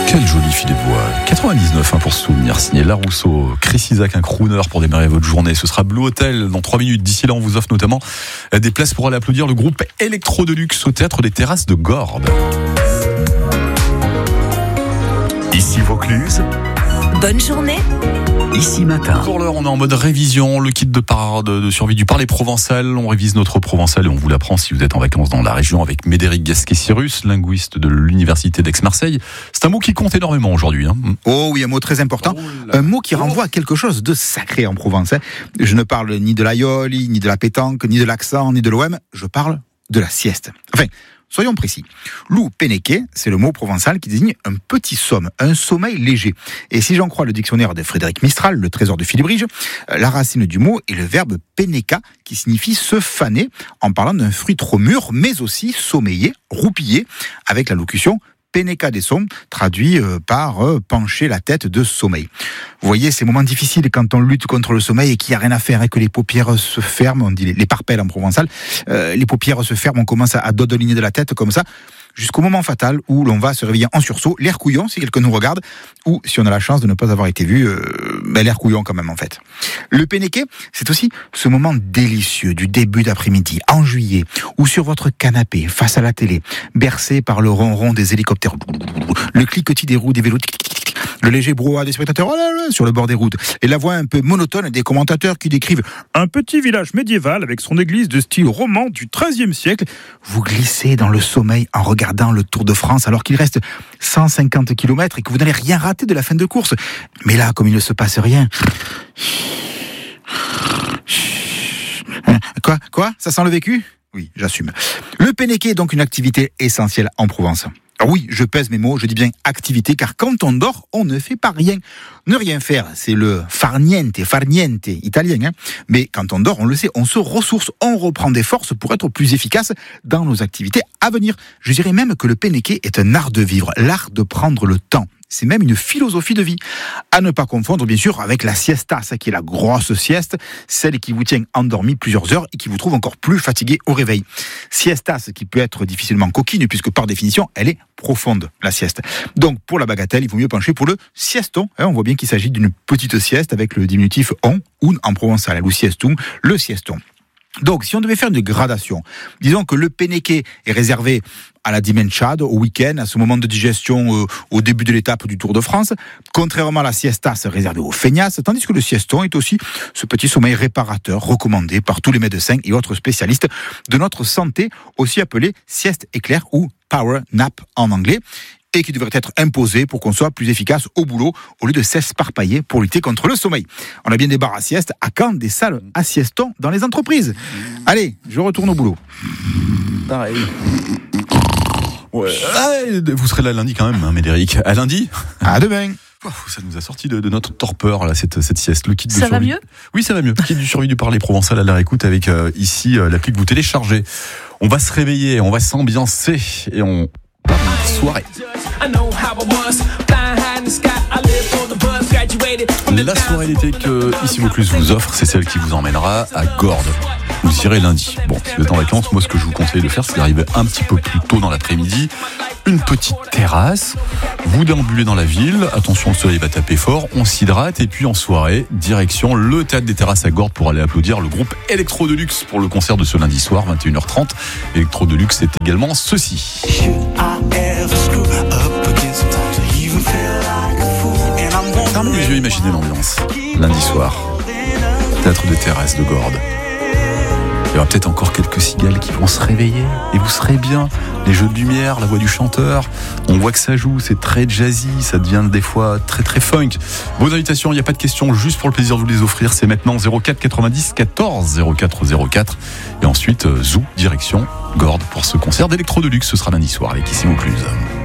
Quel joli filet de voix. 99 pour se souvenir, signé Larousseau, Chris Isaak, un crooner pour démarrer votre journée. Ce sera Blue Hotel dans 3 minutes. D'ici là, on vous offre notamment des places pour aller applaudir le groupe Electro Deluxe au Théâtre des Terrasses de Gordes. Ici Vaucluse. Bonne journée. Ici Matin. Pour l'heure, on est en mode révision, le kit de survie du parler provençal. On révise notre provençal et on vous l'apprend si vous êtes en vacances dans la région avec Médéric Gasquet-Cyrus, linguiste de l'Université d'Aix-Marseille. C'est un mot qui compte énormément aujourd'hui. Oh oui, un mot très important. Un mot qui renvoie à quelque chose de sacré en Provence. Je ne parle ni de l'aïoli, ni de la pétanque, ni de l'accent, ni de l'OM. Je parle de la sieste. Enfin, soyons précis. Lou Pénéqué, c'est le mot provençal qui désigne un petit somme, un sommeil léger. Et si j'en crois le dictionnaire de Frédéric Mistral, le trésor de Philibrige, la racine du mot est le verbe pénéka, qui signifie se faner, en parlant d'un fruit trop mûr, mais aussi sommeiller, roupiller, avec la locution pénéka des sons, traduit par pencher la tête de sommeil. Vous voyez, ces moments difficiles quand on lutte contre le sommeil et qu'il n'y a rien à faire et que les paupières se ferment, on dit les parpelles en provençal, les paupières se ferment, on commence à dodeliner de la tête comme ça, jusqu'au moment fatal où l'on va se réveiller en sursaut, l'air couillon si quelqu'un nous regarde, ou si on a la chance de ne pas avoir été vu, l'air couillon quand même en fait. Le pénéqué, c'est aussi ce moment délicieux du début d'après-midi, en juillet, ou sur votre canapé, face à la télé, bercé par le ronron des hélicoptères, le cliquetis des roues des vélos, le léger brouhaha des spectateurs sur le bord des routes, et la voix un peu monotone des commentateurs qui décrivent un petit village médiéval avec son église de style roman du XIIIe siècle. Vous glissez dans le sommeil en regardant le Tour de France alors qu'il reste 150 km et que vous n'allez rien rater de la fin de course. Mais là, comme il ne se passe rien... Quoi ? Ça sent le vécu ? Oui, j'assume. Le pénéqué est donc une activité essentielle en Provence. Alors oui, je pèse mes mots, je dis bien activité, car quand on dort, on ne fait pas rien. Ne rien faire, c'est le farniente italien. Mais quand on dort, on le sait, on se ressource, on reprend des forces pour être plus efficace dans nos activités à venir. Je dirais même que le pénéqué est un art de vivre, l'art de prendre le temps. C'est même une philosophie de vie. À ne pas confondre, bien sûr, avec la siesta, ça qui est la grosse sieste, celle qui vous tient endormi plusieurs heures et qui vous trouve encore plus fatigué au réveil. Siesta, ce qui peut être difficilement coquine, puisque par définition, elle est profonde, la sieste. Donc, pour la bagatelle, il vaut mieux pencher pour le sieston. On voit bien qu'il s'agit d'une petite sieste avec le diminutif on, un en provençal, ou siestum, le sieston. Donc, si on devait faire une gradation, disons que le pénéqué est réservé à la dimenchade, au week-end, à ce moment de digestion au début de l'étape du Tour de France, contrairement à la siesta, c'est réservé aux feignasses, tandis que le sieston est aussi ce petit sommeil réparateur recommandé par tous les médecins et autres spécialistes de notre santé, aussi appelé sieste éclair ou power nap en anglais, et qui devrait être imposé pour qu'on soit plus efficace au boulot au lieu de s'esparpailler pour lutter contre le sommeil. On a bien des bars à sieste, à quand des salles à sieston dans les entreprises. Allez, je retourne au boulot. Pareil. Ouais. Vous serez là lundi quand même, Médéric. À lundi. À demain. Ça nous a sorti de notre torpeur là, cette sieste. Le kit de ça survie. Va mieux ? Oui, ça va mieux. Le kit du survie du parler provençal à la réécoute avec ici l'appli que vous téléchargez. On va se réveiller, on va s'ambiancer et on soirée. La soirée d'été que Ici Vaucluse vous offre, c'est celle qui vous emmènera à Gordes. Vous irez lundi. Bon, si vous êtes en vacances, moi ce que je vous conseille de faire, c'est d'arriver un petit peu plus tôt dans l'après-midi. Une petite terrasse, vous déambulez dans la ville, attention le soleil va taper fort, on s'hydrate et puis en soirée, direction le Théâtre des Terrasses à Gordes pour aller applaudir le groupe Electro Deluxe pour le concert de ce lundi soir, 21h30. Electro Deluxe, c'est également ceci. Fermez les yeux, imaginez l'ambiance. Lundi soir, Théâtre des Terrasses de Gordes. Il y aura peut-être encore quelques cigales qui vont se réveiller et vous serez bien. Les jeux de lumière, la voix du chanteur, on voit que ça joue, c'est très jazzy, ça devient des fois très très funk. Vos invitations, il n'y a pas de questions, juste pour le plaisir de vous les offrir, c'est maintenant 04 90 14 04 04 et ensuite Zou, direction Gordes pour ce concert d'Electro Deluxe, ce sera lundi soir avec Ici Vaucluse.